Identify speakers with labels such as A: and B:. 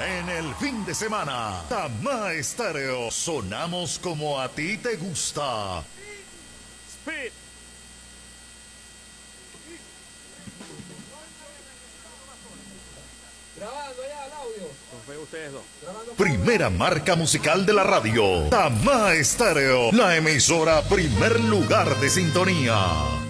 A: En el fin de semana, Tamá Estéreo, sonamos como a ti te gusta.
B: Speed.
C: Grabando ya el audio.
B: Los veo ustedes dos.
A: Primera marca musical de la radio, Tamá Estéreo, la emisora primer lugar de sintonía.